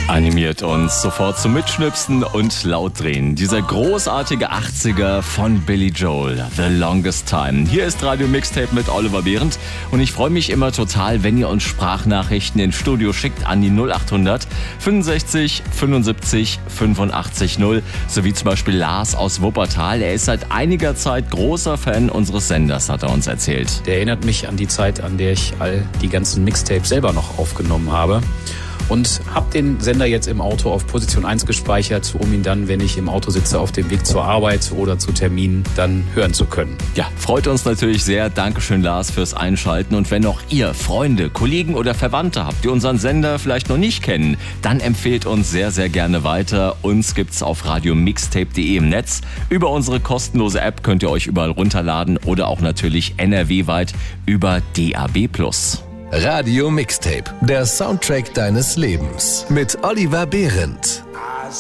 Animiert uns sofort zum Mitschnipsen und laut drehen. Dieser großartige 80er von Billy Joel, The Longest Time. Hier ist Radio Mixtape mit Oliver Behrendt und ich freue mich immer total, wenn ihr uns Sprachnachrichten ins Studio schickt an die 0800 65 75 85 0, sowie zum Beispiel Lars aus Wuppertal. Er ist seit einiger Zeit großer Fan unseres Senders, hat er uns erzählt. Der erinnert mich an die Zeit, an der ich all die ganzen Mixtapes selber noch aufgenommen habe. Und habe den Sender jetzt im Auto auf Position 1 gespeichert, um ihn dann, wenn ich im Auto sitze, auf dem Weg zur Arbeit oder zu Terminen, dann hören zu können. Ja, freut uns natürlich sehr. Dankeschön, Lars, fürs Einschalten. Und wenn auch ihr Freunde, Kollegen oder Verwandte habt, die unseren Sender vielleicht noch nicht kennen, dann empfehlt uns sehr, sehr gerne weiter. Uns gibt's auf radiomixtape.de im Netz. Über unsere kostenlose App könnt ihr euch überall runterladen oder auch natürlich NRW-weit über DAB+. Radio Mixtape, der Soundtrack deines Lebens mit Oliver Behrendt.